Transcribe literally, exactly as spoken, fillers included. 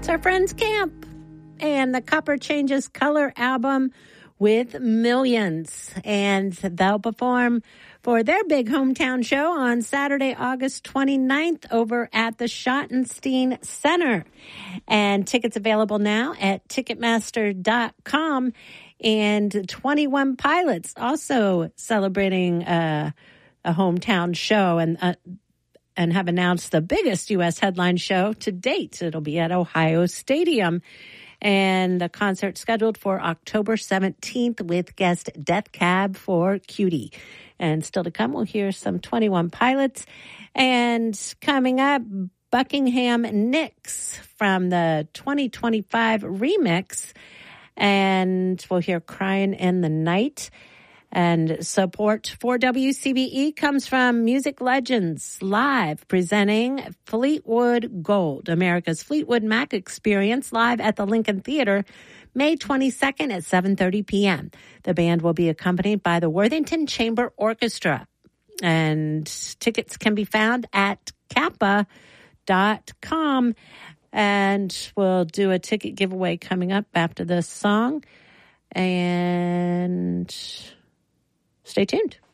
It's our friends Camp and the Copper Changes Color album with Millions. And they'll perform for their big hometown show on Saturday, August twenty-ninth over at the Schottenstein Center. And tickets available now at Ticketmaster dot com. And twenty-one Pilots also celebrating uh, a hometown show and uh, and have announced the biggest U S headline show to date. It'll be at Ohio Stadium. And the concert scheduled for October seventeenth with guest Death Cab for Cutie. And still to come, we'll hear some twenty-one Pilots. And coming up, Buckingham Nicks from the twenty twenty-five remix. And we'll hear Crying in the Night. And support for W C B E comes from Music Legends Live, presenting Fleetwood Gold, America's Fleetwood Mac experience, live at the Lincoln Theater, May twenty-second at seven thirty p.m. The band will be accompanied by the Worthington Chamber Orchestra. And tickets can be found at kappa dot com. And we'll do a ticket giveaway coming up after this song. And stay tuned.